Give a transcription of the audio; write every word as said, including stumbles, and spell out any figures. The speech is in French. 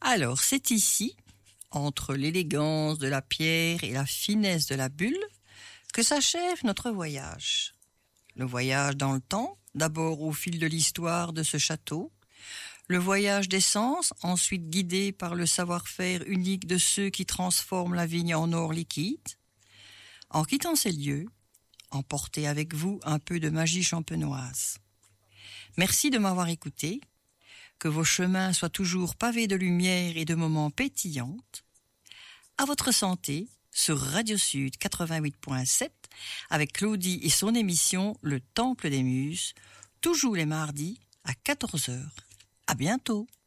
Alors, c'est ici, entre l'élégance de la pierre et la finesse de la bulle, que s'achève notre voyage. Le voyage dans le temps, d'abord au fil de l'histoire de ce château, le voyage des sens, ensuite guidé par le savoir-faire unique de ceux qui transforment la vigne en or liquide. En quittant ces lieux, emportez avec vous un peu de magie champenoise. Merci de m'avoir écouté, que vos chemins soient toujours pavés de lumière et de moments pétillants. À votre santé, sur Radio Sud quatre-vingt-huit point sept, avec Claudie et son émission Le Temple des Muses, toujours les mardis à quatorze heures. À bientôt.